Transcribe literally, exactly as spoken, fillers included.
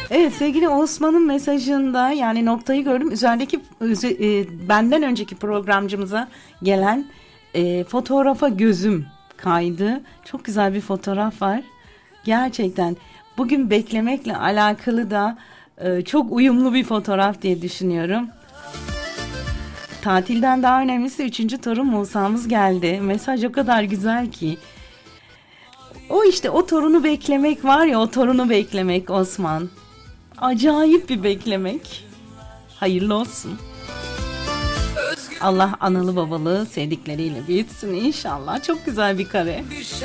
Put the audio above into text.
Evet, sevgili Osman'ın mesajında yani noktayı gördüm. Üzerindeki üze- e, benden önceki programcımıza gelen e, fotoğrafa gözüm kaydı. Çok güzel bir fotoğraf var. Gerçekten bugün beklemekle alakalı da e, çok uyumlu bir fotoğraf diye düşünüyorum. Tatilden daha önemlisi üçüncü torun Musa'mız geldi. Mesaj o kadar güzel ki. O işte o torunu beklemek var ya, o torunu beklemek Osman. Acayip bir beklemek. Hayırlı olsun. Allah analı babalı sevdikleriyle büyütsün inşallah. Çok güzel bir kare.